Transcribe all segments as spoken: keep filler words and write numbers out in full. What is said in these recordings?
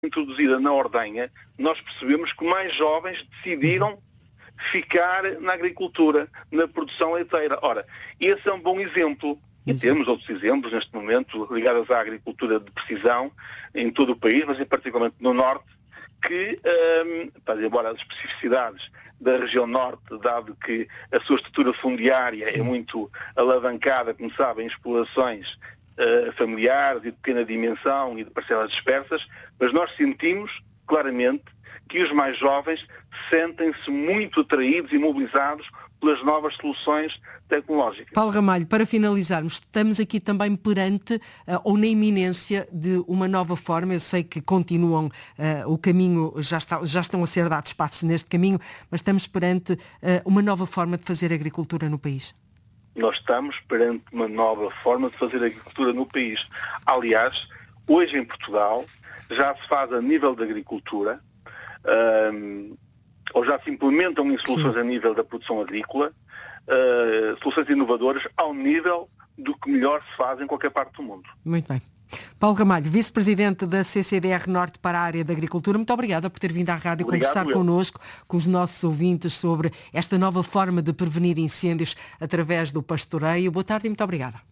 introduzida na ordenha, nós percebemos que mais jovens decidiram ficar na agricultura, na produção leiteira. Ora, esse é um bom exemplo. E temos outros exemplos neste momento ligados à agricultura de precisão em todo o país, mas em particularmente no Norte, que, um, embora as especificidades da região Norte, dado que a sua estrutura fundiária Sim. é muito alavancada, como sabem, em explorações uh, familiares e de pequena dimensão e de parcelas dispersas, mas nós sentimos claramente que os mais jovens sentem-se muito atraídos e mobilizados pelas novas soluções tecnológicas. Paulo Ramalho, para finalizarmos, estamos aqui também perante uh, ou na iminência de uma nova forma. Eu sei que continuam uh, o caminho, já, está, já estão a ser dados passos neste caminho, mas estamos perante uh, uma nova forma de fazer agricultura no país. Nós estamos perante uma nova forma de fazer agricultura no país. Aliás, hoje em Portugal já se faz a nível da agricultura, um, ou já se implementam em soluções Sim. a nível da produção agrícola, uh, soluções inovadoras ao nível do que melhor se faz em qualquer parte do mundo. Muito bem. Paulo Ramalho, vice-presidente da C C D R Norte para a área da agricultura, muito obrigada por ter vindo à rádio Obrigado, conversar eu. connosco, com os nossos ouvintes, sobre esta nova forma de prevenir incêndios através do pastoreio. Boa tarde e muito obrigada.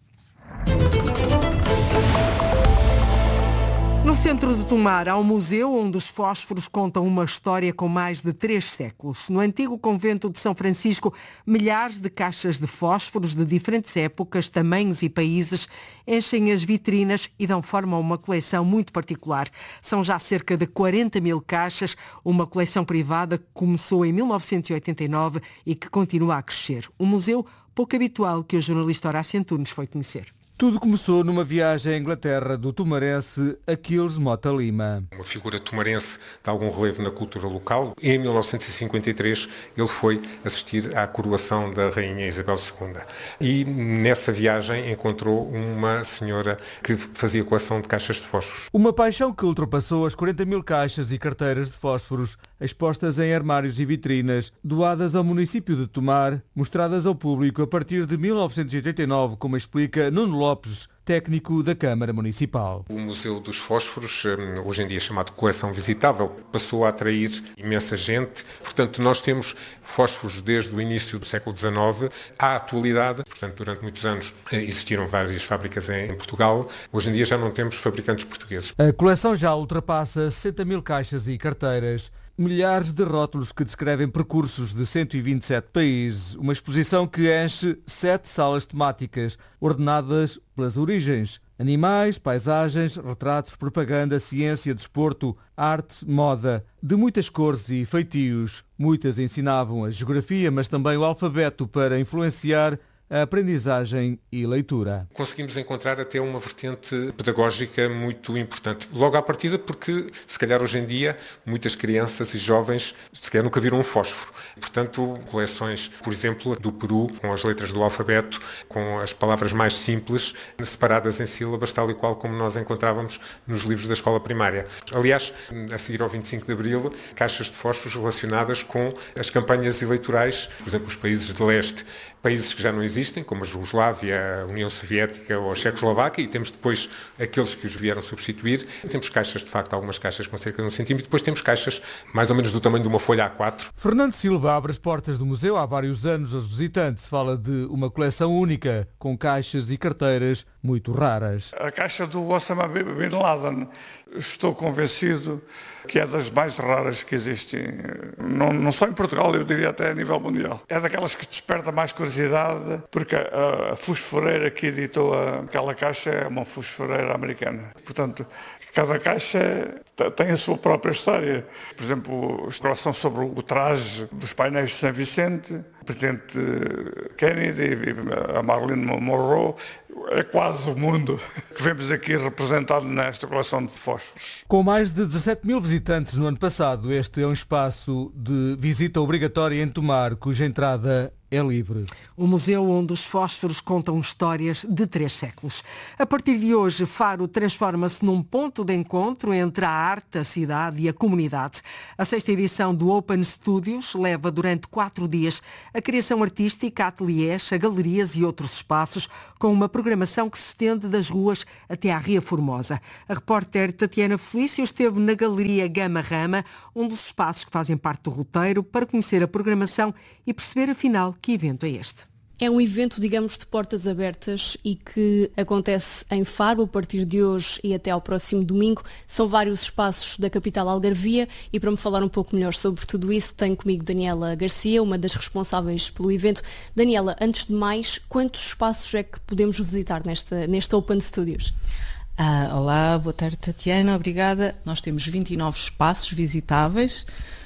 No centro de Tomar há um museu onde os fósforos contam uma história com mais de três séculos. No antigo convento de São Francisco, milhares de caixas de fósforos de diferentes épocas, tamanhos e países enchem as vitrinas e dão forma a uma coleção muito particular. São já cerca de quarenta mil caixas, uma coleção privada que começou em mil novecentos e oitenta e nove e que continua a crescer. Um museu pouco habitual que o jornalista Horácio Antunes foi conhecer. Tudo começou numa viagem à Inglaterra do tumarense Aquiles Mota Lima. Uma figura tumarense de algum relevo na cultura local. Em mil novecentos e cinquenta e três ele foi assistir à coroação da Rainha Isabel segunda. E nessa viagem encontrou uma senhora que fazia coleção de caixas de fósforos. Uma paixão que ultrapassou as quarenta mil caixas e carteiras de fósforos expostas em armários e vitrinas, doadas ao município de Tomar, mostradas ao público a partir de mil novecentos e oitenta e nove, como explica Nuno Lopes, técnico da Câmara Municipal. O Museu dos Fósforos, hoje em dia chamado Coleção Visitável, passou a atrair imensa gente. Portanto, nós temos fósforos desde o início do século dezenove à atualidade. Portanto, durante muitos anos existiram várias fábricas em Portugal. Hoje em dia já não temos fabricantes portugueses. A coleção já ultrapassa sessenta mil caixas e carteiras. Milhares de rótulos que descrevem percursos de cento e vinte e sete países. Uma exposição que enche sete salas temáticas, ordenadas pelas origens. Animais, paisagens, retratos, propaganda, ciência, desporto, arte, moda. De muitas cores e feitios. Muitas ensinavam a geografia, mas também o alfabeto para influenciar a aprendizagem e leitura. Conseguimos encontrar até uma vertente pedagógica muito importante. Logo à partida, porque se calhar hoje em dia muitas crianças e jovens se calhar nunca viram um fósforo. Portanto, coleções, por exemplo, do Peru, com as letras do alfabeto, com as palavras mais simples, separadas em sílabas, tal e qual como nós encontrávamos nos livros da escola primária. Aliás, a seguir ao vinte e cinco de Abril, caixas de fósforos relacionadas com as campanhas eleitorais, por exemplo, os países de leste, países que já não existem, como a Jugoslávia, a União Soviética ou a Checoslováquia, e temos depois aqueles que os vieram substituir. Temos caixas, de facto, algumas caixas com cerca de um centímetro, depois temos caixas mais ou menos do tamanho de uma folha A quatro. Fernando Silva abre as portas do museu há vários anos aos visitantes. Fala de uma coleção única, com caixas e carteiras muito raras. A caixa do Osama Bin Laden, estou convencido que é das mais raras que existem, não, não só em Portugal, eu diria até a nível mundial. É daquelas que desperta mais curiosidade, porque a, a fosforeira que editou a, aquela caixa é uma fosforeira americana. Portanto, cada caixa tem a sua própria história. Por exemplo, a exploração sobre o traje dos painéis de São Vicente, o presidente Kennedy, a Marilyn Monroe, é quase o mundo que vemos aqui representado nesta coleção de fósforos. Com mais de dezassete mil visitantes no ano passado, este é um espaço de visita obrigatória em Tomar, cuja entrada é livre. O museu onde os fósforos contam histórias de três séculos. A partir de hoje, Faro transforma-se num ponto de encontro entre a arte, a cidade e a comunidade. A sexta edição do Open Studios leva durante quatro dias a criação artística, ateliês, a galerias e outros espaços, com uma programação que se estende das ruas até à Ria Formosa. A repórter Tatiana Felício esteve na Galeria Gama Rama, um dos espaços que fazem parte do roteiro, para conhecer a programação e perceber, afinal, que evento é este. É um evento, digamos, de portas abertas e que acontece em Faro a partir de hoje e até ao próximo domingo. São vários espaços da capital algarvia e para me falar um pouco melhor sobre tudo isso tenho comigo Daniela Garcia, uma das responsáveis pelo evento. Daniela, antes de mais, quantos espaços é que podemos visitar nesta, neste Open Studios? Ah, olá, boa tarde Tatiana, obrigada. Nós temos vinte e nove espaços visitáveis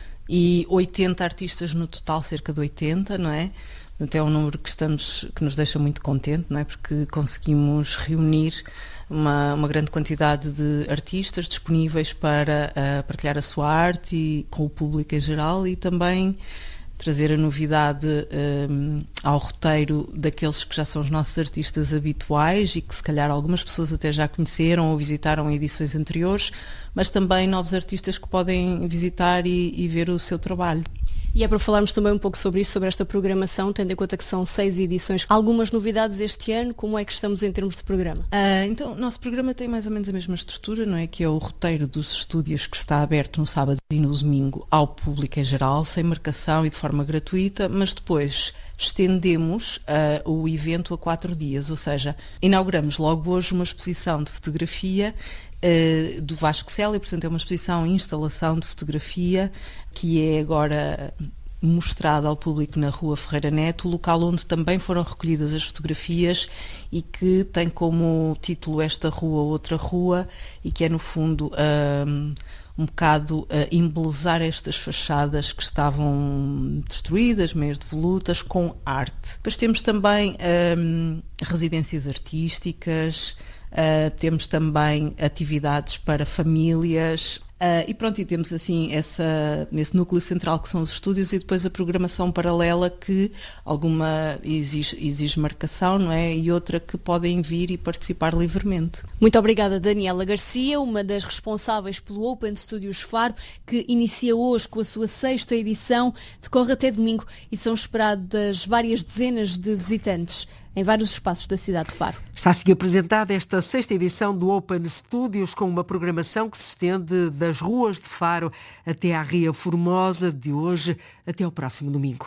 e oitenta artistas no total, cerca de oitenta, não é? Portanto, é um número que, estamos, que nos deixa muito contente, não é? Porque conseguimos reunir uma, uma grande quantidade de artistas disponíveis para uh, partilhar a sua arte e, com o público em geral, e também trazer a novidade um, ao roteiro daqueles que já são os nossos artistas habituais e que se calhar algumas pessoas até já conheceram ou visitaram em edições anteriores, mas também novos artistas que podem visitar e, e ver o seu trabalho. E é para falarmos também um pouco sobre isso, sobre esta programação, tendo em conta que são seis edições. Algumas novidades este ano, como é que estamos em termos de programa? Ah, então, o nosso programa tem mais ou menos a mesma estrutura, não é? Que é o roteiro dos estúdios que está aberto no sábado e no domingo ao público em geral, sem marcação e de forma gratuita, mas depois estendemos uh, o evento a quatro dias, ou seja, inauguramos logo hoje uma exposição de fotografia uh, do Vasco Célia, portanto é uma exposição e instalação de fotografia que é agora mostrada ao público na Rua Ferreira Neto, local onde também foram recolhidas as fotografias e que tem como título Esta Rua, Outra Rua, e que é no fundo um, um bocado a embelezar estas fachadas que estavam destruídas, meias devolutas, com arte. Depois temos também um, residências artísticas, uh, temos também atividades para famílias. Uh, e pronto, e temos assim essa, esse núcleo central que são os estúdios e depois a programação paralela que alguma exige, exige marcação, não é? E outra que podem vir e participar livremente. Muito obrigada, Daniela Garcia, uma das responsáveis pelo Open Studios Faro, que inicia hoje com a sua sexta edição, decorre até domingo e são esperadas várias dezenas de visitantes em vários espaços da cidade de Faro. Está assim apresentada esta sexta edição do Open Studios, com uma programação que se estende das ruas de Faro até à Ria Formosa, de hoje até ao próximo domingo.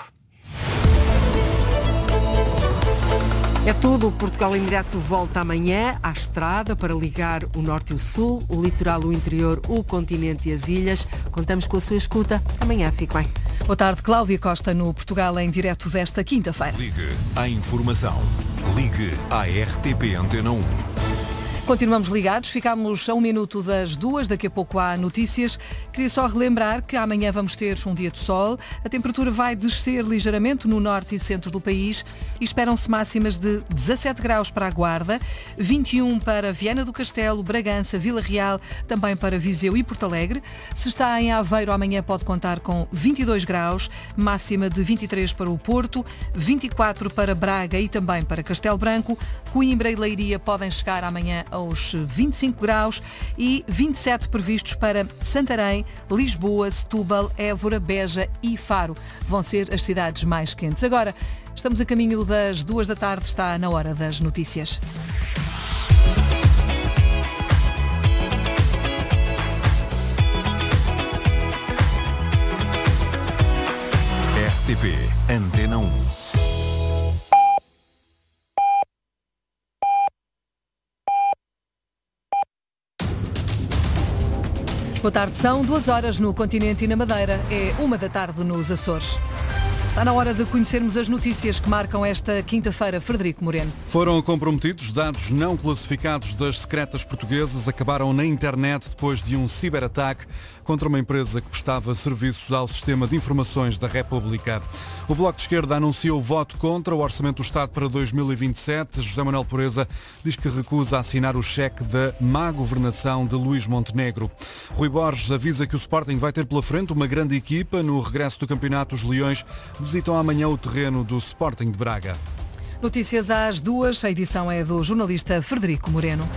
É tudo. O Portugal em Direto volta amanhã à estrada para ligar o norte e o sul, o litoral, o interior, o continente e as ilhas. Contamos com a sua escuta. Amanhã, fique bem. Boa tarde, Cláudia Costa no Portugal em Direto desta quinta-feira. Ligue à informação. Ligue à R T P Antena um. Continuamos ligados, ficámos a um minuto das duas, daqui a pouco há notícias. Queria só relembrar que amanhã vamos ter um dia de sol, a temperatura vai descer ligeiramente no norte e centro do país e esperam-se máximas de dezassete graus para a Guarda, vinte e um para Viana do Castelo, Bragança, Vila Real, também para Viseu e Porto Alegre. Se está em Aveiro, amanhã pode contar com vinte e dois graus, máxima de vinte e três para o Porto, vinte e quatro para Braga e também para Castelo Branco. Coimbra e Leiria podem chegar amanhã aos vinte e cinco graus e vinte e sete previstos para Santarém, Lisboa, Setúbal, Évora, Beja e Faro. Vão ser as cidades mais quentes. Agora, estamos a caminho das duas da tarde, está na hora das notícias. R T P Antena um. Boa tarde, são duas horas no continente e na Madeira, é uma da tarde nos Açores. Está na hora de conhecermos as notícias que marcam esta quinta-feira. Frederico Moreno. Foram comprometidos dados não classificados das secretas portuguesas, acabaram na internet depois de um ciberataque contra uma empresa que prestava serviços ao Sistema de Informações da República. O Bloco de Esquerda anunciou voto contra o Orçamento do Estado para dois mil e vinte e sete. José Manuel Pureza diz que recusa assinar o cheque da má governação de Luís Montenegro. Rui Borges avisa que o Sporting vai ter pela frente uma grande equipa no regresso do campeonato. Os Leões visitam amanhã o terreno do Sporting de Braga. Notícias às duas, a edição é do jornalista Frederico Moreno.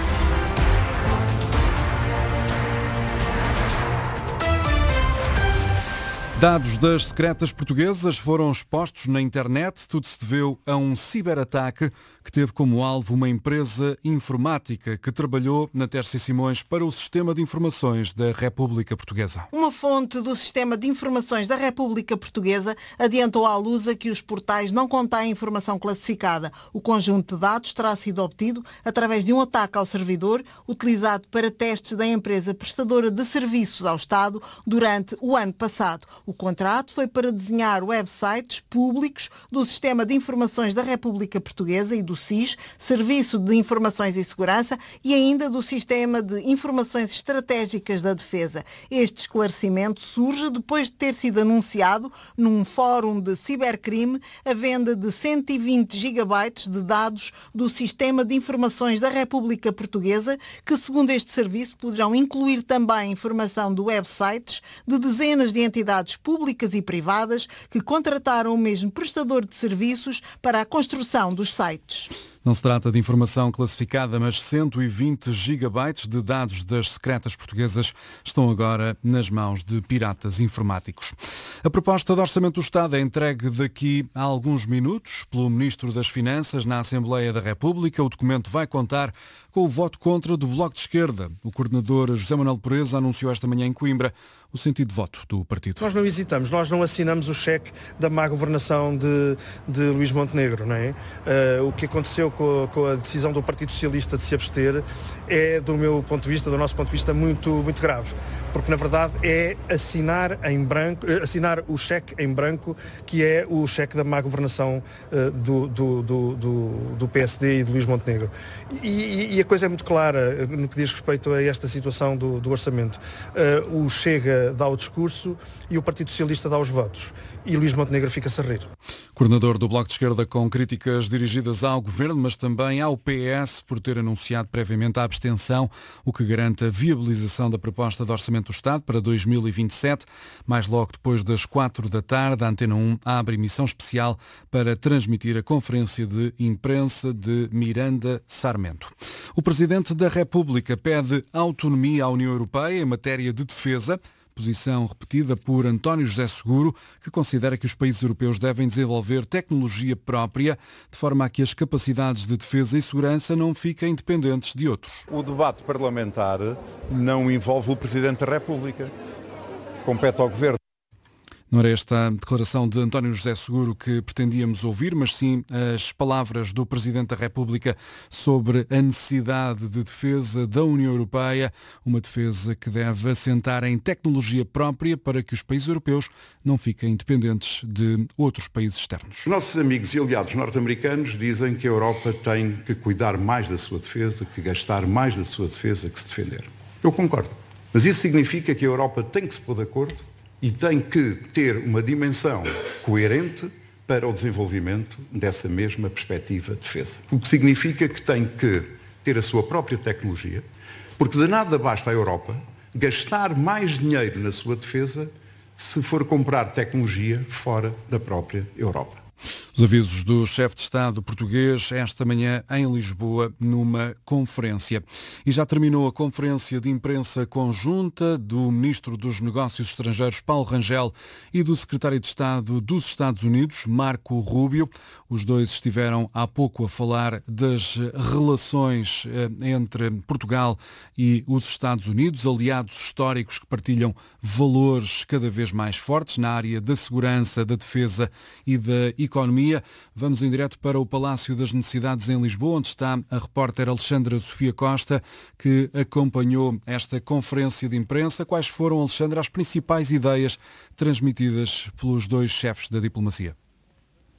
Dados das secretas portuguesas foram expostos na internet. Tudo se deveu a um ciberataque que teve como alvo uma empresa informática que trabalhou na Tércia Simões para o Sistema de Informações da República Portuguesa. Uma fonte do Sistema de Informações da República Portuguesa adiantou à Lusa que os portais não contêm informação classificada. O conjunto de dados terá sido obtido através de um ataque ao servidor utilizado para testes da empresa prestadora de serviços ao Estado durante o ano passado. O contrato foi para desenhar websites públicos do Sistema de Informações da República Portuguesa e do S I S, Serviço de Informações e Segurança, e ainda do Sistema de Informações Estratégicas da Defesa. Este esclarecimento surge depois de ter sido anunciado num fórum de cibercrime a venda de cento e vinte gigabytes de dados do Sistema de Informações da República Portuguesa, que, segundo este serviço, poderão incluir também informação de websites de dezenas de entidades públicas e privadas que contrataram o mesmo prestador de serviços para a construção dos sites. Não se trata de informação classificada, mas cento e vinte gigabytes de dados das secretas portuguesas estão agora nas mãos de piratas informáticos. A proposta de Orçamento do Estado é entregue daqui a alguns minutos pelo Ministro das Finanças na Assembleia da República. O documento vai contar com o voto contra do Bloco de Esquerda. O coordenador José Manuel Pureza anunciou esta manhã em Coimbra o sentido de voto do partido. Nós não hesitamos, nós não assinamos o cheque da má governação de, de Luís Montenegro, não é? Uh, o que aconteceu com a, com a decisão do Partido Socialista de se abster é, do meu ponto de vista, do nosso ponto de vista, muito, muito grave. Porque, na verdade, é assinar, em branco, assinar o cheque em branco, que é o cheque da má governação uh, do, do, do, do, do P S D e de Luís Montenegro. E, e a coisa é muito clara no que diz respeito a esta situação do, do orçamento. Uh, o Chega dá o discurso e o Partido Socialista dá os votos. E Luís Montenegro fica-se a rir. Coordenador do Bloco de Esquerda com críticas dirigidas ao Governo, mas também ao P S por ter anunciado previamente a abstenção, o que garante a viabilização da proposta de Orçamento do Estado para dois mil e vinte e sete. Mais logo depois das quatro da tarde, a Antena um abre emissão especial para transmitir a conferência de imprensa de Miranda Sarmento. O Presidente da República pede autonomia à União Europeia em matéria de defesa, posição repetida por António José Seguro, que considera que os países europeus devem desenvolver tecnologia própria, de forma a que as capacidades de defesa e segurança não fiquem dependentes de outros. O debate parlamentar não envolve o Presidente da República. Compete ao Governo. Não era esta a declaração de António José Seguro que pretendíamos ouvir, mas sim as palavras do Presidente da República sobre a necessidade de defesa da União Europeia, uma defesa que deve assentar em tecnologia própria para que os países europeus não fiquem dependentes de outros países externos. Os nossos amigos e aliados norte-americanos dizem que a Europa tem que cuidar mais da sua defesa, que gastar mais da sua defesa que se defender. Eu concordo. Mas isso significa que a Europa tem que se pôr de acordo e tem que ter uma dimensão coerente para o desenvolvimento dessa mesma perspectiva de defesa. O que significa que tem que ter a sua própria tecnologia, porque de nada basta a Europa gastar mais dinheiro na sua defesa se for comprar tecnologia fora da própria Europa. Os avisos do chefe de Estado português esta manhã em Lisboa numa conferência. E já terminou a conferência de imprensa conjunta do Ministro dos Negócios Estrangeiros, Paulo Rangel, e do Secretário de Estado dos Estados Unidos, Marco Rubio. Os dois estiveram há pouco a falar das relações entre Portugal e os Estados Unidos, aliados históricos que partilham valores cada vez mais fortes na área da segurança, da defesa e da economia. Vamos em direto para o Palácio das Necessidades em Lisboa, onde está a repórter Alexandra Sofia Costa, que acompanhou esta conferência de imprensa. Quais foram, Alexandra, as principais ideias transmitidas pelos dois chefes da diplomacia?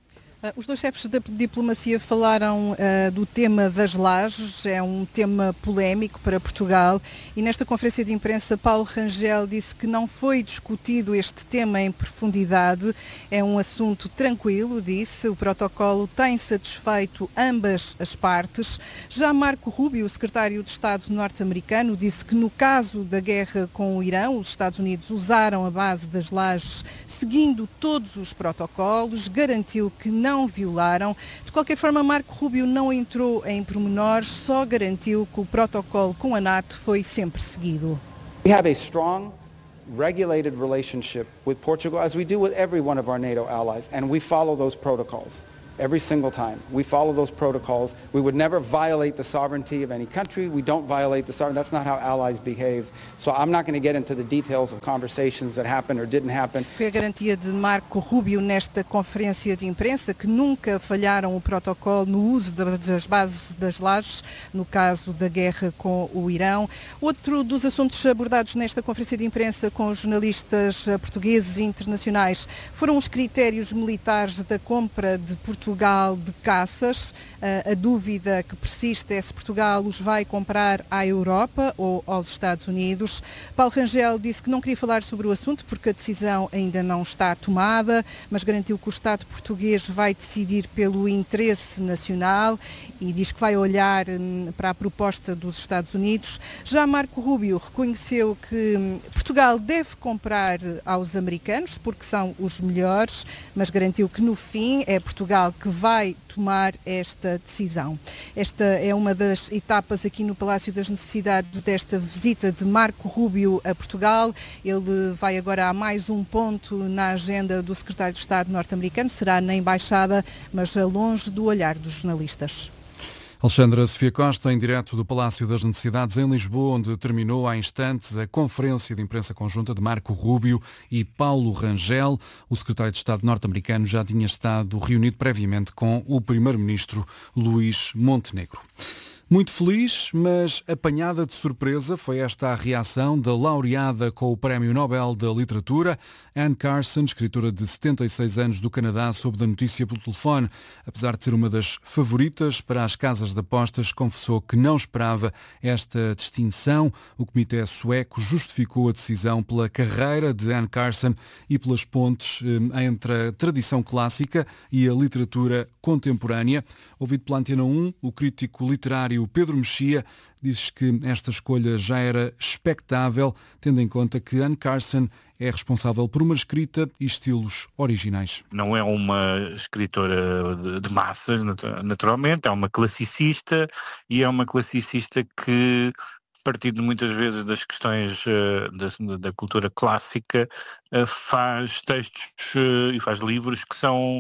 Os dois chefes da diplomacia falaram uh, do tema das lajes, é um tema polémico para Portugal, e nesta conferência de imprensa Paulo Rangel disse que não foi discutido este tema em profundidade, é um assunto tranquilo, disse, o protocolo tem satisfeito ambas as partes. Já Marco Rubio, o secretário de Estado norte-americano, disse que no caso da guerra com o Irão, os Estados Unidos usaram a base das lajes seguindo todos os protocolos, garantiu que não não violaram. De qualquer forma, Marco Rubio não entrou em pormenores, só garantiu que o protocolo com a NATO foi sempre seguido. We have a strong, regulated relationship with Portugal, as we do with every one of our NATO allies, and we follow those protocols. Every single time. We follow those protocols. We would never violate the sovereignty of any country. We don't violate the sovereignty. That's not how allies behave. So I'm not going to get into the details of conversations that happened or didn't happen. Foi a garantia de Marco Rubio nesta conferência de imprensa que nunca falharam o protocolo no uso das bases das lajes, no caso da guerra com o Irão. Outro dos assuntos abordados nesta conferência de imprensa com os jornalistas portugueses e internacionais foram os critérios militares da compra de Portugal Portugal de caças. A dúvida que persiste é se Portugal os vai comprar à Europa ou aos Estados Unidos. Paulo Rangel disse que não queria falar sobre o assunto porque a decisão ainda não está tomada, mas garantiu que o Estado português vai decidir pelo interesse nacional e diz que vai olhar para a proposta dos Estados Unidos. Já Marco Rubio reconheceu que Portugal deve comprar aos americanos porque são os melhores, mas garantiu que no fim é Portugal que vai tomar esta decisão. Esta é uma das etapas aqui no Palácio das Necessidades desta visita de Marco Rubio a Portugal. Ele vai agora a mais um ponto na agenda do secretário de Estado norte-americano, será na Embaixada, mas longe do olhar dos jornalistas. Alexandra Sofia Costa, em direto do Palácio das Necessidades, em Lisboa, onde terminou há instantes a conferência de imprensa conjunta de Marco Rubio e Paulo Rangel. O secretário de Estado norte-americano já tinha estado reunido previamente com o primeiro-ministro Luís Montenegro. Muito feliz, mas apanhada de surpresa, foi esta a reação da laureada com o Prémio Nobel da Literatura. Anne Carson, escritora de setenta e seis anos do Canadá, soube da notícia pelo telefone. Apesar de ser uma das favoritas para as casas de apostas, confessou que não esperava esta distinção. O comitê sueco justificou a decisão pela carreira de Anne Carson e pelas pontes entre a tradição clássica e a literatura contemporânea. Ouvido pela Antena um, o crítico literário Pedro Mexia diz que esta escolha já era expectável, tendo em conta que Anne Carson é responsável por uma escrita e estilos originais. Não é uma escritora de, de massas, naturalmente, é uma classicista e é uma classicista que, partindo muitas vezes das questões uh, da, da cultura clássica, uh, faz textos uh, e faz livros que são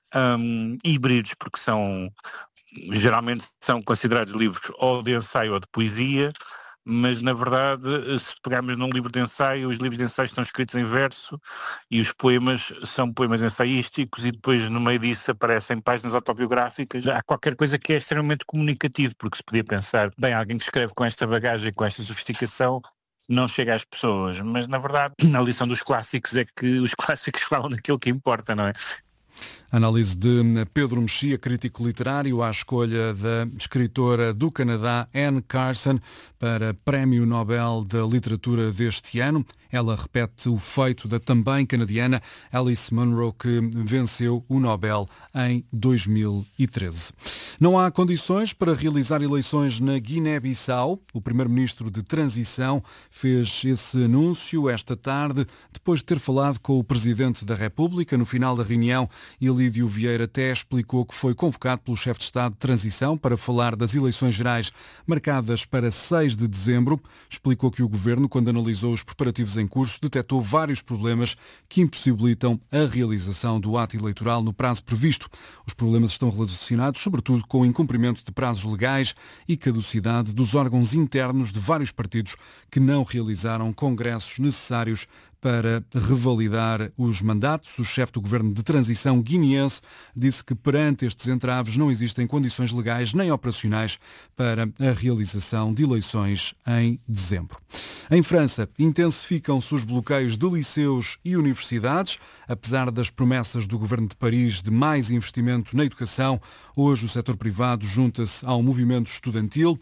um, híbridos, porque são geralmente são considerados livros ou de ensaio ou de poesia, mas na verdade, se pegarmos num livro de ensaio, os livros de ensaio estão escritos em verso e os poemas são poemas ensaísticos e depois no meio disso aparecem páginas autobiográficas. Há qualquer coisa que é extremamente comunicativo, porque se podia pensar, bem, alguém que escreve com esta bagagem, com esta sofisticação, não chega às pessoas, mas na verdade a lição dos clássicos é que os clássicos falam daquilo que importa, não é? Análise de Pedro Mexia, crítico literário, à escolha da escritora do Canadá, Anne Carson, para Prémio Nobel da Literatura deste ano. Ela repete o feito da também canadiana Alice Munro, que venceu o Nobel em dois mil e treze. Não há condições para realizar eleições na Guiné-Bissau. O primeiro-ministro de transição fez esse anúncio esta tarde, depois de ter falado com o presidente da República. No final da reunião, Ilídio Vieira até explicou que foi convocado pelo chefe de Estado de transição para falar das eleições gerais marcadas para seis de dezembro. Explicou que o governo, quando analisou os preparativos em curso, detectou vários problemas que impossibilitam a realização do ato eleitoral no prazo previsto. Os problemas estão relacionados, sobretudo, com o incumprimento de prazos legais e caducidade dos órgãos internos de vários partidos que não realizaram congressos necessários para revalidar os mandatos. O chefe do governo de transição guineense disse que perante estes entraves não existem condições legais nem operacionais para a realização de eleições em dezembro. Em França, intensificam-se os bloqueios de liceus e universidades. Apesar das promessas do governo de Paris de mais investimento na educação, hoje o setor privado junta-se ao movimento estudantil.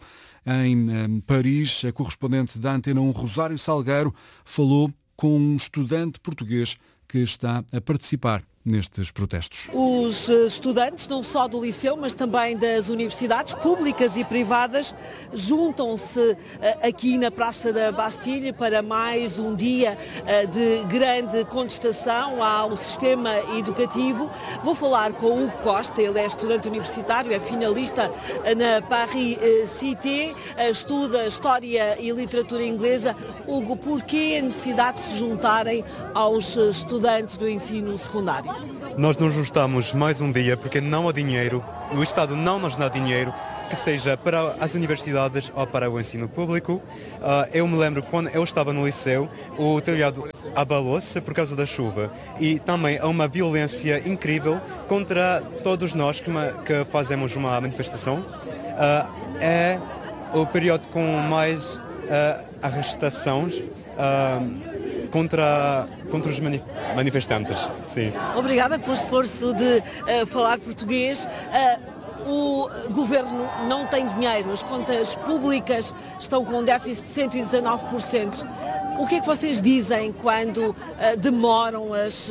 Em Paris, a correspondente da Antena um, Rosário Salgueiro, falou com um estudante português que está a participar nestes protestos. Os estudantes, não só do liceu, mas também das universidades públicas e privadas, juntam-se aqui na Praça da Bastilha para mais um dia de grande contestação ao sistema educativo. Vou falar com o Hugo Costa, ele é estudante universitário, é finalista na Paris Cité, estuda História e Literatura Inglesa. Hugo, porquê a necessidade de se juntarem aos estudantes do ensino secundário? Nós nos juntamos mais um dia porque não há dinheiro, o Estado não nos dá dinheiro, que seja para as universidades ou para o ensino público. Uh, eu me lembro quando eu estava no liceu, o telhado abalou-se por causa da chuva e também há uma violência incrível contra todos nós que, que fazemos uma manifestação. Uh, é o período com mais uh, arrestações uh, Contra, contra os manif manifestantes, sim. Obrigada pelo esforço de uh, falar português. Uh, o governo não tem dinheiro, as contas públicas estão com um déficit de cento e dezanove por cento. O que é que vocês dizem quando uh, demoram as, uh,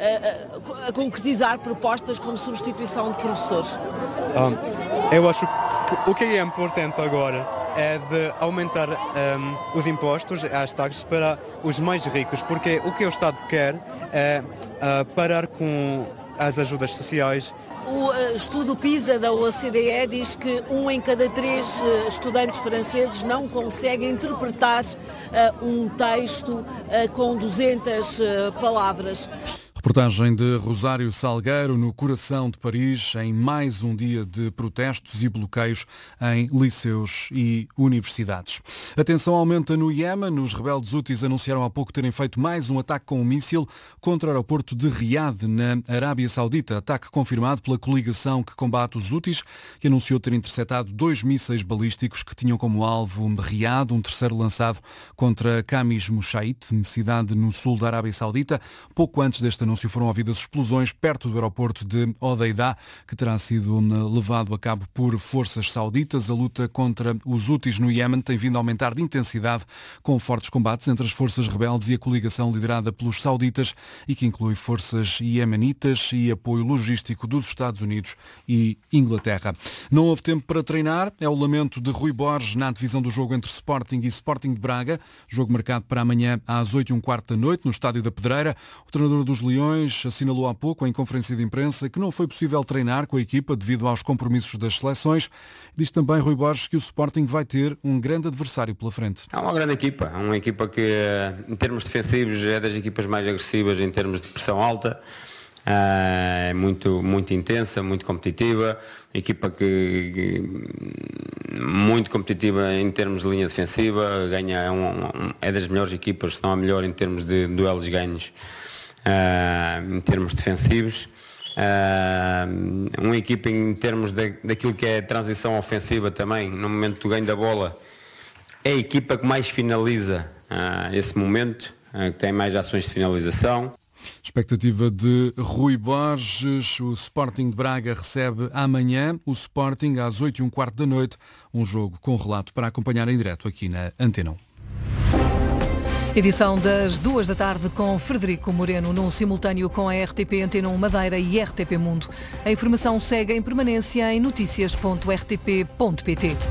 uh, a concretizar propostas como substituição de professores? Um, eu acho que o que é importante agora é de aumentar um, os impostos, as taxas para os mais ricos, porque o que o Estado quer é uh, parar com as ajudas sociais. O uh, estudo PISA da O C D E diz que um em cada três uh, estudantes franceses não consegue interpretar uh, um texto uh, com duzentas uh, palavras. Reportagem de Rosário Salgueiro no coração de Paris, em mais um dia de protestos e bloqueios em liceus e universidades. A tensão aumenta no Iémen. Os rebeldes houthis anunciaram há pouco terem feito mais um ataque com um míssil contra o aeroporto de Riad, na Arábia Saudita. Ataque confirmado pela coligação que combate os houthis, que anunciou ter interceptado dois mísseis balísticos que tinham como alvo Riad, um terceiro lançado contra Khamis Mushait, cidade no sul da Arábia Saudita. Pouco antes deste anúncio foram ouvidas explosões perto do aeroporto de Hodeida, que terá sido levado a cabo por forças sauditas. A luta contra os houthis no Iémen tem vindo a aumentar de intensidade, com fortes combates entre as forças rebeldes e a coligação liderada pelos sauditas e que inclui forças iemenitas e apoio logístico dos Estados Unidos e Inglaterra. Não houve tempo para treinar, é o lamento de Rui Borges na divisão do jogo entre Sporting e Sporting de Braga, jogo marcado para amanhã às oito e um quarto da noite no Estádio da Pedreira. O treinador dos Leões assinalou há pouco em conferência de imprensa que não foi possível treinar com a equipa devido aos compromissos das seleções. Diz também Rui Borges que o Sporting vai ter um grande adversário pela frente. É uma grande equipa, uma equipa que em termos defensivos é das equipas mais agressivas em termos de pressão alta, é muito, muito intensa, muito competitiva, equipa que, que muito competitiva em termos de linha defensiva, ganha, é, um, é das melhores equipas, se não a melhor em termos de duelos ganhos. Uh, em termos defensivos, uh, uma equipa em termos de, daquilo que é transição ofensiva também, no momento do ganho da bola, é a equipa que mais finaliza uh, esse momento, uh, que tem mais ações de finalização. Expectativa de Rui Borges. O Sporting de Braga recebe amanhã o Sporting às oito e um quarto da noite, um jogo com relato para acompanhar em direto aqui na Antena um. Edição das duas da tarde com Frederico Moreno, num simultâneo com a R T P Antena um Madeira e R T P Mundo. A informação segue em permanência em notícias ponto r t p ponto p t.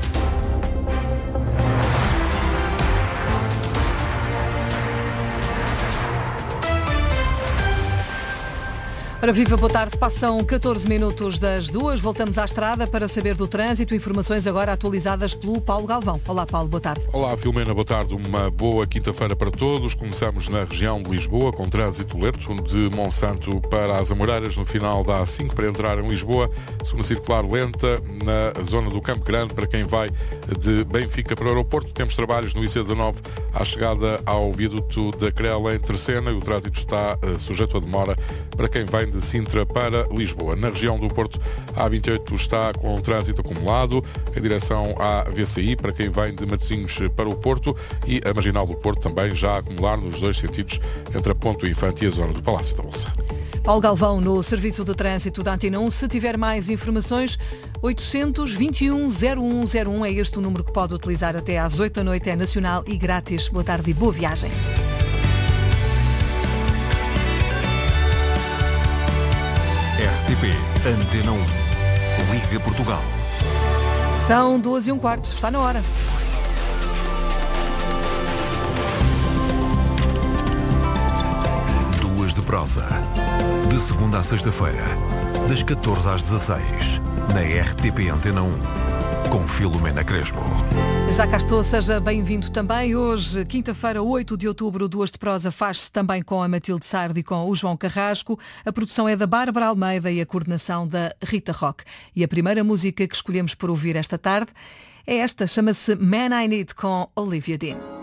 Para Viva, boa tarde. Passam catorze minutos das duas. Voltamos à estrada para saber do trânsito. Informações agora atualizadas pelo Paulo Galvão. Olá, Paulo, boa tarde. Olá, Filomena, boa tarde. Uma boa quinta-feira para todos. Começamos na região de Lisboa, com trânsito lento de Monsanto para as Amoreiras, no final da A cinco, para entrar em Lisboa. Segunda circular lenta na zona do Campo Grande, para quem vai de Benfica para o aeroporto. Temos trabalhos no I C dezanove à chegada ao viaduto da Crela, em Terceira, e o trânsito está uh, sujeito a demora para quem vem de Sintra para Lisboa. Na região do Porto, a A vinte e oito está com o trânsito acumulado em direção à V C I, para quem vem de Matosinhos para o Porto, e a Marginal do Porto também já a acumular nos dois sentidos entre a Ponte do Infante e a zona do Palácio da Bolsa. Paulo Galvão, no Serviço de Trânsito da Antena um. Se tiver mais informações, oitocentos, vinte e um, zero um zero um é este o número que pode utilizar até às oito da noite. É nacional e grátis. Boa tarde e boa viagem. R T P Antena um. Liga Portugal. São duas e um quarto. Está na hora. Duas de prosa. De segunda à sexta-feira, das catorze às dezasseis, na R T P Antena um. Com Filomena Crespo. Já cá estou, seja bem-vindo também. Hoje, quinta-feira, oito de outubro, Duas de Prosa faz-se também com a Matilde Sardi e com o João Carrasco. A produção é da Bárbara Almeida e a coordenação da Rita Roque. E a primeira música que escolhemos por ouvir esta tarde é esta, chama-se Man I Need, com Olivia Dean.